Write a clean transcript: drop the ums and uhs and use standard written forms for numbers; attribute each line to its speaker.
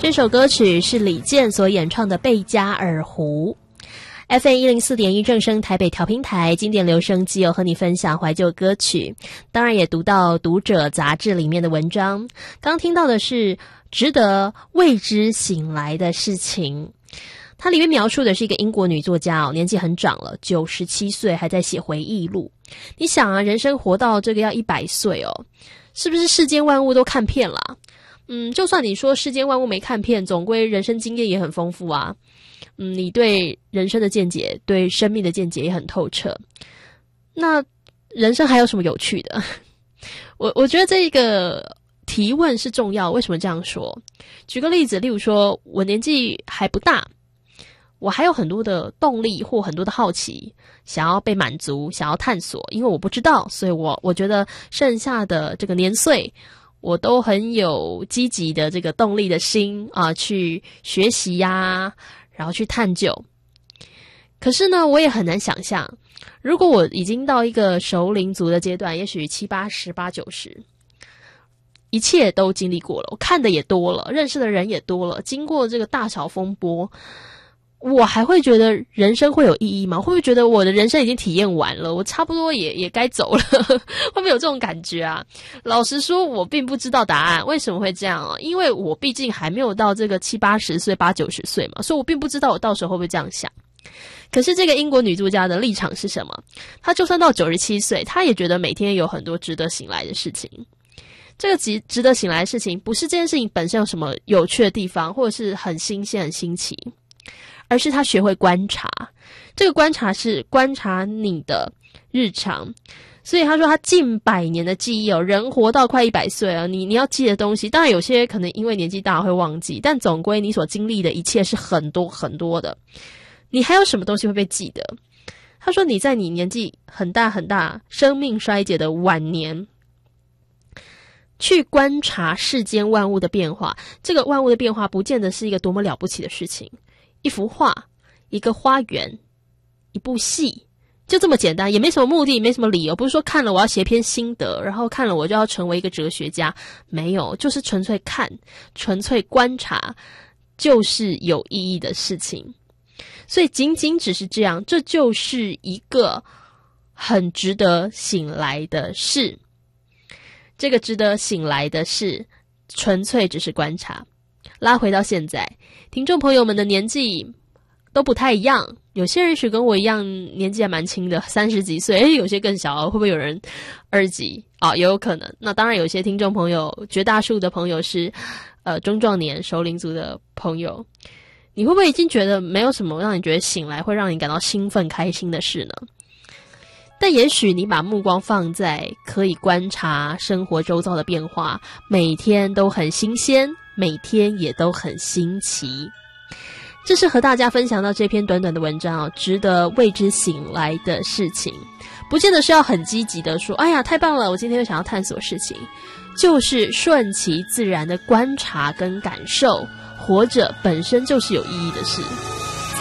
Speaker 1: 这首歌曲是李健所演唱的《贝加尔湖》。FM104.1 正声台北调频台经典留声机有和你分享怀旧歌曲，当然也读到《读者》杂志里面的文章。刚听到的是值得为之醒来的事情，它里面描述的是一个英国女作家年纪很长了，97岁还在写回忆录。你想啊，人生活到这个要100岁是不是世间万物都看遍了？就算你说世间万物没看遍，总归人生经验也很丰富啊。你对人生的见解，对生命的见解也很透彻。那人生还有什么有趣的？我觉得这个提问是重要。为什么这样说？举个例子，例如说我年纪还不大，我还有很多的动力或很多的好奇想要被满足，想要探索。因为我不知道，所以我觉得剩下的这个年岁我都很有积极的这个动力的心去学习呀，然后去探究。可是呢，我也很难想象，如果我已经到一个熟龄族的阶段，也许70、80、90，一切都经历过了，我看的也多了，认识的人也多了，经过这个大小风波，我还会觉得人生会有意义吗？会不会觉得我的人生已经体验完了，我差不多也该走了？会不会有这种感觉啊？老实说，我并不知道答案。为什么会这样啊？因为我毕竟还没有到这个70、80岁、80、90岁嘛，所以我并不知道我到时候会不会这样想。可是这个英国女作家的立场是什么？她就算到97岁，她也觉得每天有很多值得醒来的事情。这个值得醒来的事情，不是这件事情本身有什么有趣的地方，或者是很新鲜、很新奇，而是他学会观察。这个观察是观察你的日常。所以他说他近100年的记忆人活到快100岁你要记的东西，当然有些可能因为年纪大会忘记，但总归你所经历的一切是很多很多的。你还有什么东西会被记得？他说你在你年纪很大很大，生命衰竭的晚年，去观察世间万物的变化。这个万物的变化不见得是一个多么了不起的事情，一幅画，一个花园，一部戏，就这么简单，也没什么目的，没什么理由。不是说看了我要写篇心得，然后看了我就要成为一个哲学家，没有，就是纯粹看，纯粹观察，就是有意义的事情。所以仅仅只是这样，这就是一个很值得醒来的事。这个值得醒来的事，纯粹只是观察。拉回到现在，听众朋友们的年纪都不太一样，有些人也许跟我一样年纪还蛮轻的，30几岁，有些更小，会不会有人20几也有可能。那当然有些听众朋友，绝大数的朋友是中壮年熟龄族的朋友。你会不会已经觉得没有什么让你觉得醒来会让你感到兴奋开心的事呢？但也许你把目光放在可以观察生活周遭的变化，每天都很新鲜，每天也都很新奇。这是和大家分享到这篇短短的文章值得为之醒来的事情。不见得是要很积极的说，哎呀太棒了，我今天又想要探索事情，就是顺其自然的观察跟感受，活着本身就是有意义的事。